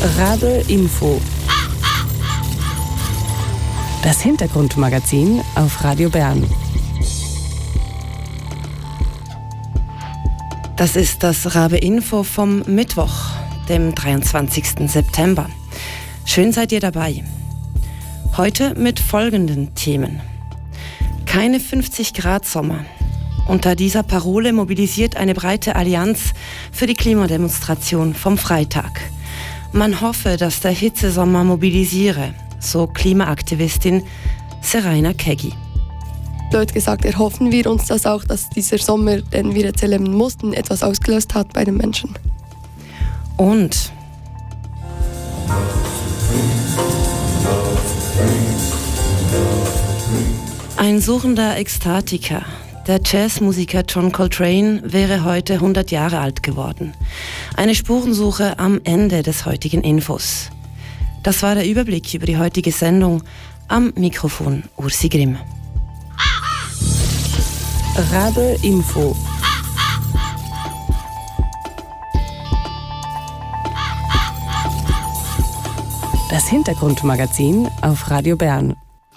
Rabe Info. Das Hintergrundmagazin auf Radio Bern. Das ist das Rabe Info vom Mittwoch, dem 23. September. Schön seid ihr dabei. Heute mit folgenden Themen. Keine 50 Grad Sommer. Unter dieser Parole mobilisiert eine breite Allianz für die Klimademonstration vom Freitag. Man hoffe, dass der Hitzesommer mobilisiere, so Klimaaktivistin Seraina Keggi. Blöd gesagt, erhoffen wir uns das auch, dass dieser Sommer, den wir jetzt erleben mussten, etwas ausgelöst hat bei den Menschen. Und ein suchender Ekstatiker. Der Jazzmusiker John Coltrane wäre heute 100 Jahre alt geworden. Eine Spurensuche am Ende des heutigen Infos. Das war der Überblick über die heutige Sendung. Am Mikrofon Ursi Grimm. Rabe Info. Das Hintergrundmagazin auf Radio Bern.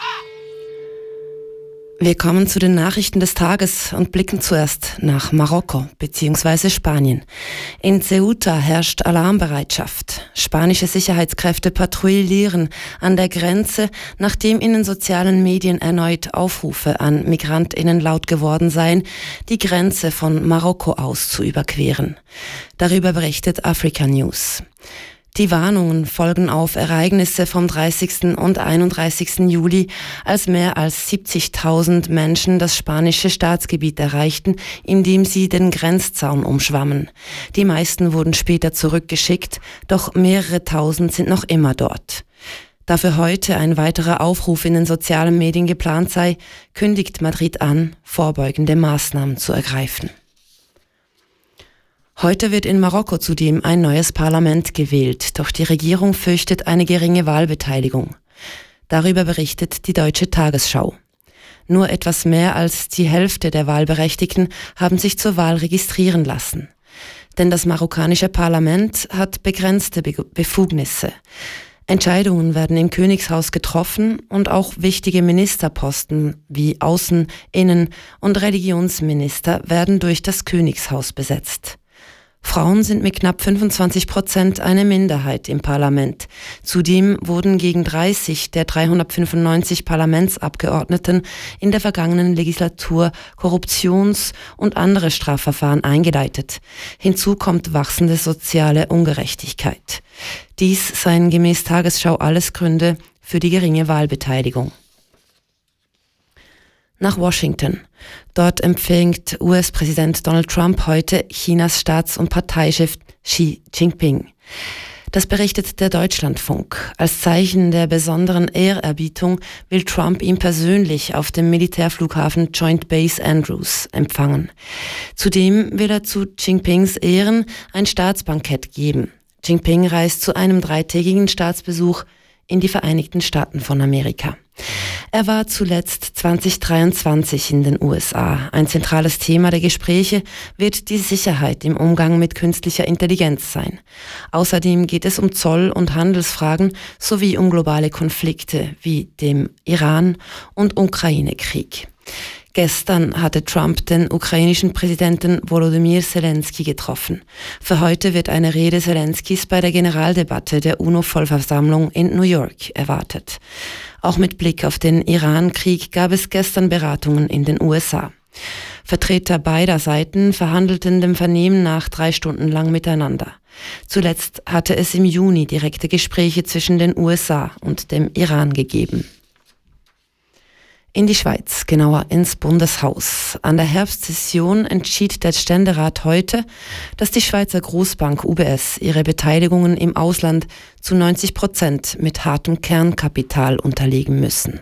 Wir kommen zu den Nachrichten des Tages und blicken zuerst nach Marokko bzw. Spanien. In Ceuta herrscht Alarmbereitschaft. Spanische Sicherheitskräfte patrouillieren an der Grenze, nachdem in den sozialen Medien erneut Aufrufe an MigrantInnen laut geworden seien, die Grenze von Marokko aus zu überqueren. Darüber berichtet Africa News. Die Warnungen folgen auf Ereignisse vom 30. und 31. Juli, als mehr als 70.000 Menschen das spanische Staatsgebiet erreichten, indem sie den Grenzzaun umschwammen. Die meisten wurden später zurückgeschickt, doch mehrere Tausend sind noch immer dort. Da für heute ein weiterer Aufruf in den sozialen Medien geplant sei, kündigt Madrid an, vorbeugende Maßnahmen zu ergreifen. Heute wird in Marokko zudem ein neues Parlament gewählt, doch die Regierung fürchtet eine geringe Wahlbeteiligung. Darüber berichtet die Deutsche Tagesschau. Nur etwas mehr als die Hälfte der Wahlberechtigten haben sich zur Wahl registrieren lassen. Denn das marokkanische Parlament hat begrenzte Befugnisse. Entscheidungen werden im Königshaus getroffen und auch wichtige Ministerposten wie Außen-, Innen- und Religionsminister werden durch das Königshaus besetzt. Frauen sind mit knapp 25% eine Minderheit im Parlament. Zudem wurden gegen 30 der 395 Parlamentsabgeordneten in der vergangenen Legislatur Korruptions- und andere Strafverfahren eingeleitet. Hinzu kommt wachsende soziale Ungerechtigkeit. Dies seien gemäß Tagesschau alles Gründe für die geringe Wahlbeteiligung. Nach Washington. Dort empfängt US-Präsident Donald Trump heute Chinas Staats- und Parteichef Xi Jinping. Das berichtet der Deutschlandfunk. Als Zeichen der besonderen Ehrerbietung will Trump ihn persönlich auf dem Militärflughafen Joint Base Andrews empfangen. Zudem will er zu Jinpings Ehren ein Staatsbankett geben. Jinping reist zu einem 3-tägigen Staatsbesuch in die Vereinigten Staaten von Amerika. Er war zuletzt 2023 in den USA. Ein zentrales Thema der Gespräche wird die Sicherheit im Umgang mit künstlicher Intelligenz sein. Außerdem geht es um Zoll- und Handelsfragen sowie um globale Konflikte wie dem Iran- und Ukraine-Krieg. Gestern hatte Trump den ukrainischen Präsidenten Volodymyr Zelensky getroffen. Für heute wird eine Rede Zelenskys bei der Generaldebatte der UNO-Vollversammlung in New York erwartet. Auch mit Blick auf den Iran-Krieg gab es gestern Beratungen in den USA. Vertreter beider Seiten verhandelten dem Vernehmen nach 3 Stunden lang miteinander. Zuletzt hatte es im Juni direkte Gespräche zwischen den USA und dem Iran gegeben. In die Schweiz, genauer ins Bundeshaus. An der Herbstsession entschied der Ständerat heute, dass die Schweizer Großbank UBS ihre Beteiligungen im Ausland zu 90% mit hartem Kernkapital unterlegen müssen.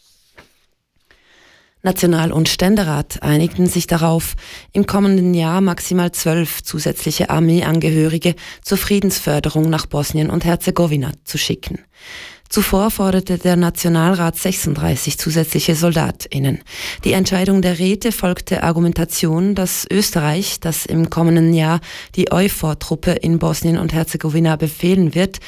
National- und Ständerat einigten sich darauf, im kommenden Jahr maximal 12 zusätzliche Armeeangehörige zur Friedensförderung nach Bosnien und Herzegowina zu schicken. Zuvor forderte der Nationalrat 36 zusätzliche SoldatInnen. Die Entscheidung der Räte folgte Argumentation, dass Österreich, das im kommenden Jahr die EUFOR-Truppe in Bosnien und Herzegowina befehlen wird,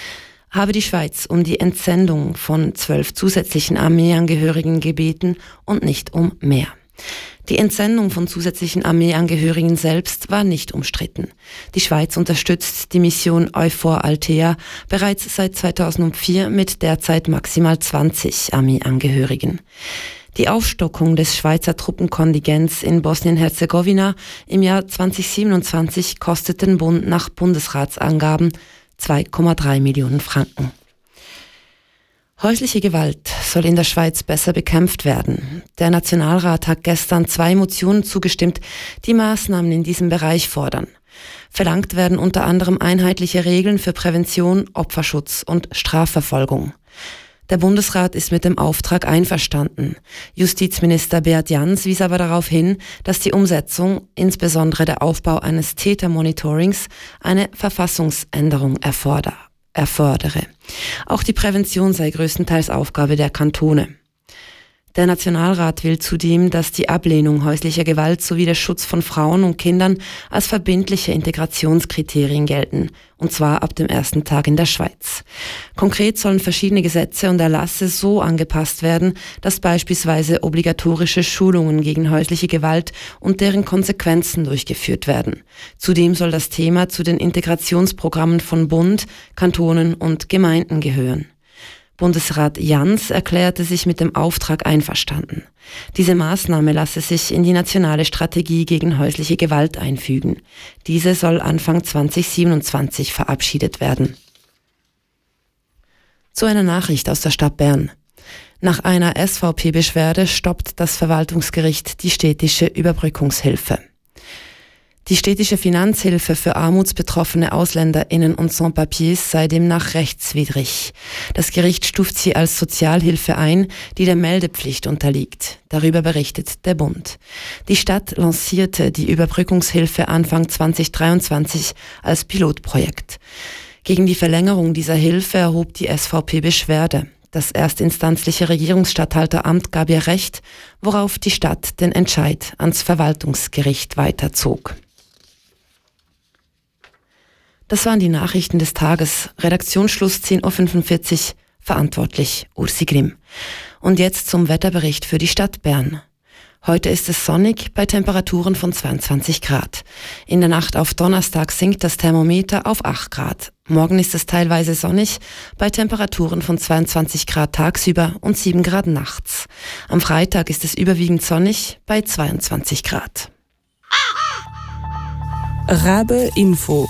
habe die Schweiz um die Entsendung von 12 zusätzlichen Armeeangehörigen gebeten und nicht um mehr. Die Entsendung von zusätzlichen Armeeangehörigen selbst war nicht umstritten. Die Schweiz unterstützt die Mission EUFOR Althea bereits seit 2004 mit derzeit maximal 20 Armeeangehörigen. Die Aufstockung des Schweizer Truppenkontingents in Bosnien-Herzegowina im Jahr 2027 kostet den Bund nach Bundesratsangaben 2,3 Millionen Franken. Häusliche Gewalt soll in der Schweiz besser bekämpft werden. Der Nationalrat hat gestern 2 Motionen zugestimmt, die Maßnahmen in diesem Bereich fordern. Verlangt werden unter anderem einheitliche Regeln für Prävention, Opferschutz und Strafverfolgung. Der Bundesrat ist mit dem Auftrag einverstanden. Justizminister Beat Jans wies aber darauf hin, dass die Umsetzung, insbesondere der Aufbau eines Tätermonitorings, eine Verfassungsänderung erfordere. Auch die Prävention sei größtenteils Aufgabe der Kantone. Der Nationalrat will zudem, dass die Ablehnung häuslicher Gewalt sowie der Schutz von Frauen und Kindern als verbindliche Integrationskriterien gelten, und zwar ab dem ersten Tag in der Schweiz. Konkret sollen verschiedene Gesetze und Erlasse so angepasst werden, dass beispielsweise obligatorische Schulungen gegen häusliche Gewalt und deren Konsequenzen durchgeführt werden. Zudem soll das Thema zu den Integrationsprogrammen von Bund, Kantonen und Gemeinden gehören. Bundesrat Jans erklärte sich mit dem Auftrag einverstanden. Diese Maßnahme lasse sich in die nationale Strategie gegen häusliche Gewalt einfügen. Diese soll Anfang 2027 verabschiedet werden. Zu einer Nachricht aus der Stadt Bern. Nach einer SVP-Beschwerde stoppt das Verwaltungsgericht die städtische Überbrückungshilfe. Die städtische Finanzhilfe für armutsbetroffene AusländerInnen und Sans-Papiers sei demnach rechtswidrig. Das Gericht stuft sie als Sozialhilfe ein, die der Meldepflicht unterliegt. Darüber berichtet der Bund. Die Stadt lancierte die Überbrückungshilfe Anfang 2023 als Pilotprojekt. Gegen die Verlängerung dieser Hilfe erhob die SVP Beschwerde. Das erstinstanzliche Regierungsstatthalteramt gab ihr Recht, worauf die Stadt den Entscheid ans Verwaltungsgericht weiterzog. Das waren die Nachrichten des Tages. Redaktionsschluss 10.45 Uhr, verantwortlich Ursi Grimm. Und jetzt zum Wetterbericht für die Stadt Bern. Heute ist es sonnig bei Temperaturen von 22 Grad. In der Nacht auf Donnerstag sinkt das Thermometer auf 8 Grad. Morgen ist es teilweise sonnig bei Temperaturen von 22 Grad tagsüber und 7 Grad nachts. Am Freitag ist es überwiegend sonnig bei 22 Grad. Rabe Info.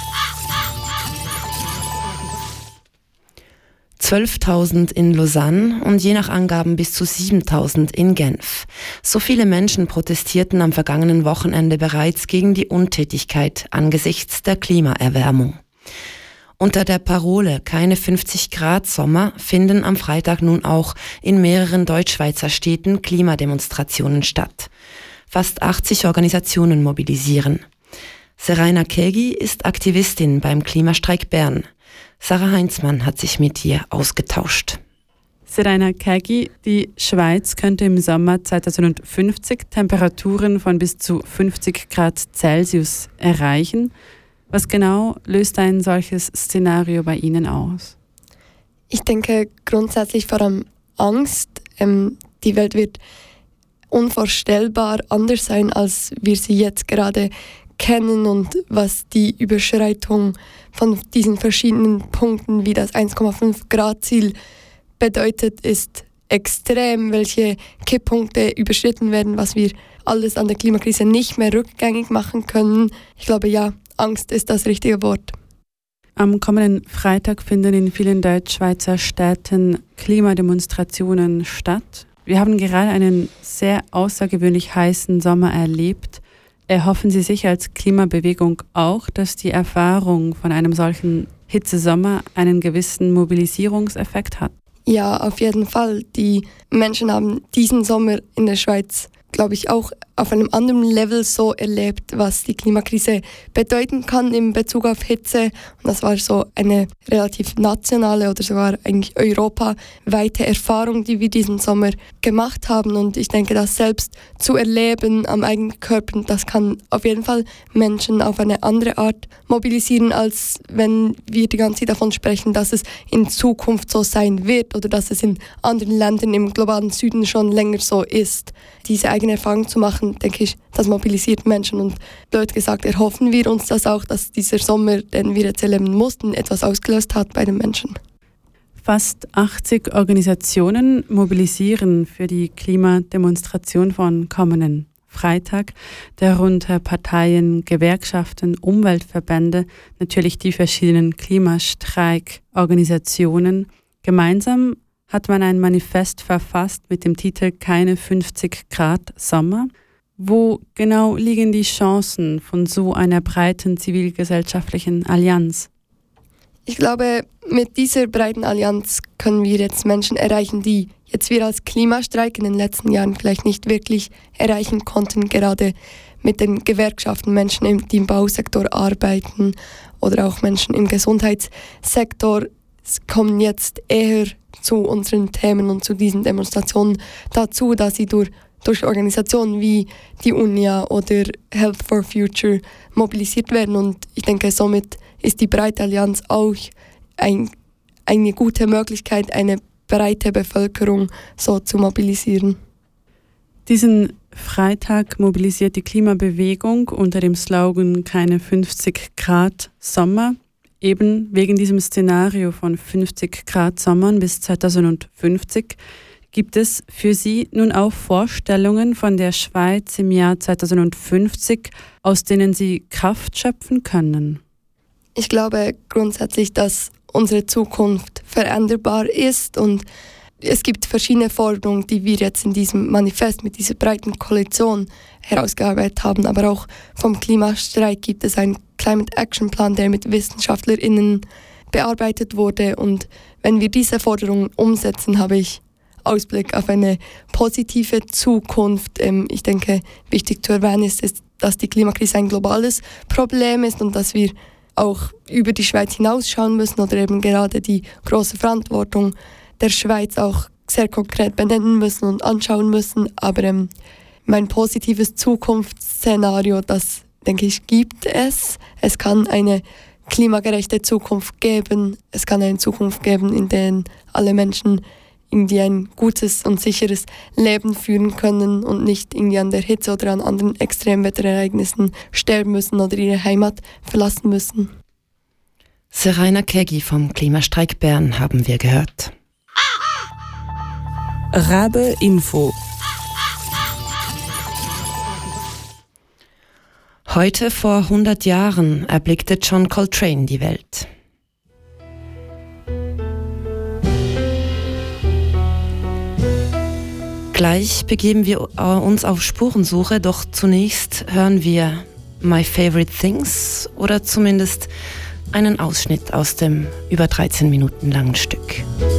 12.000 in Lausanne und je nach Angaben bis zu 7.000 in Genf. So viele Menschen protestierten am vergangenen Wochenende bereits gegen die Untätigkeit angesichts der Klimaerwärmung. Unter der Parole "Keine 50 Grad Sommer" finden am Freitag nun auch in mehreren Deutschschweizer Städten Klimademonstrationen statt. Fast 80 Organisationen mobilisieren. Seraina Kegi ist Aktivistin beim Klimastreik Bern. Sarah Heinzmann hat sich mit ihr ausgetauscht. Seraina Kegi, die Schweiz könnte im Sommer 2050 Temperaturen von bis zu 50 Grad Celsius erreichen. Was genau löst ein solches Szenario bei Ihnen aus? Ich denke grundsätzlich vor allem Angst. Die Welt wird unvorstellbar anders sein, als wir sie jetzt gerade kennen, und was die Überschreitung von diesen verschiedenen Punkten wie das 1,5 Grad Ziel bedeutet, ist extrem, welche Kipppunkte überschritten werden, was wir alles an der Klimakrise nicht mehr rückgängig machen können. Ich glaube, ja, Angst ist das richtige Wort. Am kommenden Freitag finden in vielen Deutschschweizer Städten Klimademonstrationen statt. Wir haben gerade einen sehr außergewöhnlich heißen Sommer erlebt. Erhoffen Sie sich als Klimabewegung auch, dass die Erfahrung von einem solchen Hitzesommer einen gewissen Mobilisierungseffekt hat? Ja, auf jeden Fall. Die Menschen haben diesen Sommer in der Schweiz, glaube ich, auch auf einem anderen Level so erlebt, was die Klimakrise bedeuten kann in Bezug auf Hitze. Und das war so eine relativ nationale oder sogar eigentlich europaweite Erfahrung, die wir diesen Sommer gemacht haben. Und ich denke, das selbst zu erleben am eigenen Körper, das kann auf jeden Fall Menschen auf eine andere Art mobilisieren, als wenn wir die ganze Zeit davon sprechen, dass es in Zukunft so sein wird oder dass es in anderen Ländern im globalen Süden schon länger so ist. Diese eigene Erfahrung zu machen, denke ich, das mobilisiert Menschen und blöd gesagt erhoffen wir uns das auch, dass dieser Sommer, den wir jetzt erleben mussten, etwas ausgelöst hat bei den Menschen. Fast 80 Organisationen mobilisieren für die Klimademonstration von kommenden Freitag, darunter Parteien, Gewerkschaften, Umweltverbände, natürlich die verschiedenen Klimastreikorganisationen. Gemeinsam hat man ein Manifest verfasst mit dem Titel Keine 50 Grad Sommer. Wo genau liegen die Chancen von so einer breiten zivilgesellschaftlichen Allianz? Ich glaube, mit dieser breiten Allianz können wir jetzt Menschen erreichen, die jetzt wir als Klimastreik in den letzten Jahren vielleicht nicht wirklich erreichen konnten, gerade mit den Gewerkschaften, Menschen, die im Bausektor arbeiten oder auch Menschen im Gesundheitssektor, kommen jetzt eher zu unseren Themen und zu diesen Demonstrationen dazu, dass sie durch Organisationen wie die UNIA oder Health for Future mobilisiert werden. Und ich denke, somit ist die breite Allianz auch eine gute Möglichkeit, eine breite Bevölkerung so zu mobilisieren. Diesen Freitag mobilisiert die Klimabewegung unter dem Slogan Keine 50 Grad Sommer. Eben wegen diesem Szenario von 50 Grad Sommern bis 2050 gibt es für Sie nun auch Vorstellungen von der Schweiz im Jahr 2050, aus denen Sie Kraft schöpfen können? Ich glaube grundsätzlich, dass unsere Zukunft veränderbar ist und es gibt verschiedene Forderungen, die wir jetzt in diesem Manifest mit dieser breiten Koalition herausgearbeitet haben. Aber auch vom Klimastreik gibt es einen Climate Action Plan, der mit WissenschaftlerInnen bearbeitet wurde. Und wenn wir diese Forderungen umsetzen, habe ich Ausblick auf eine positive Zukunft. Ich denke, wichtig zu erwähnen ist, dass die Klimakrise ein globales Problem ist und dass wir auch über die Schweiz hinausschauen müssen oder eben gerade die große Verantwortung der Schweiz auch sehr konkret benennen müssen und anschauen müssen. Aber mein positives Zukunftsszenario, das denke ich, gibt es. Es kann eine klimagerechte Zukunft geben. Es kann eine Zukunft geben, in der alle Menschen irgendwie ein gutes und sicheres Leben führen können und nicht irgendwie an der Hitze oder an anderen Extremwetterereignissen sterben müssen oder ihre Heimat verlassen müssen. Seraina Kegi vom Klimastreik Bern haben wir gehört. Rabe Info. Heute vor 100 Jahren erblickte John Coltrane die Welt. Gleich begeben wir uns auf Spurensuche, doch zunächst hören wir My Favorite Things oder zumindest einen Ausschnitt aus dem über 13 Minuten langen Stück.